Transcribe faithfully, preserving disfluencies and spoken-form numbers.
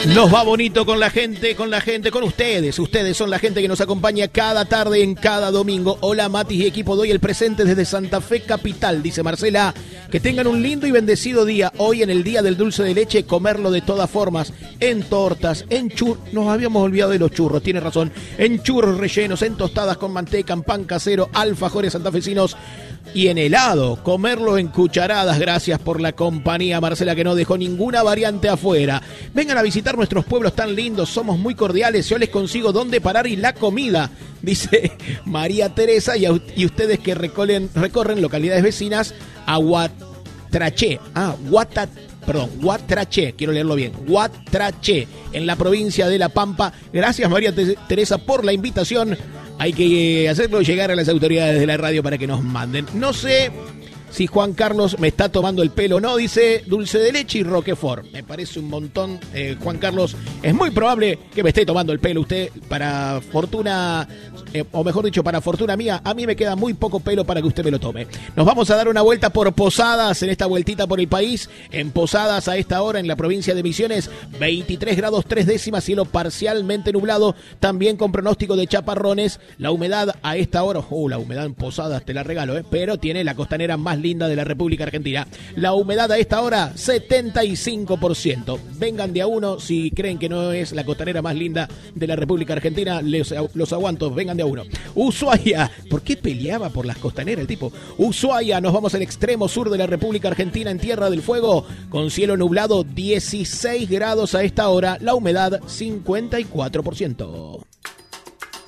Nos va bonito con la gente, con la gente, con ustedes. Ustedes son la gente que nos acompaña cada tarde en cada domingo. Hola Matis y equipo, doy el presente desde Santa Fe Capital, dice Marcela. Que tengan un lindo y bendecido día. Hoy en el día del dulce de leche, comerlo de todas formas. En tortas, en churros. Nos habíamos olvidado de los churros, tiene razón. En churros rellenos, en tostadas con manteca, en pan casero, alfajores santafesinos. Y en helado, comerlo en cucharadas. Gracias por la compañía, Marcela, que no dejó ninguna variante afuera. Vengan a visitar nuestros pueblos tan lindos, somos muy cordiales. Yo les consigo dónde parar y la comida, dice María Teresa. Y, a, y ustedes que recorren, recorren localidades vecinas a Huatraché. Ah, Guata, perdón, Huatraché, quiero leerlo bien. Huatraché, en la provincia de La Pampa. Gracias, María Teresa, por la invitación. Hay que hacerlo llegar a las autoridades de la radio para que nos manden. No sé si Juan Carlos me está tomando el pelo o no, dice dulce de leche y roquefort. Me parece un montón, eh, Juan Carlos. Es muy probable que me esté tomando el pelo usted para fortuna, eh, o mejor dicho, para fortuna mía. A mí me queda muy poco pelo para que usted me lo tome. Nos vamos a dar una vuelta por Posadas, en esta vueltita por el país. En Posadas a esta hora, en la provincia de Misiones, veintitrés grados tres décimas, cielo parcialmente nublado, también con pronóstico de chaparrones. La humedad a esta hora, oh, la humedad en Posadas te la regalo, eh, pero tiene la costanera más linda de la República Argentina. La humedad a esta hora, setenta y cinco por ciento. Vengan de a uno, si creen que no es la costanera más linda de la República Argentina, les, los aguanto, vengan de a uno. Ushuaia, ¿por qué peleaba por las costaneras el tipo? Ushuaia, nos vamos al extremo sur de la República Argentina, en Tierra del Fuego, con cielo nublado, dieciséis grados a esta hora, la humedad cincuenta y cuatro por ciento.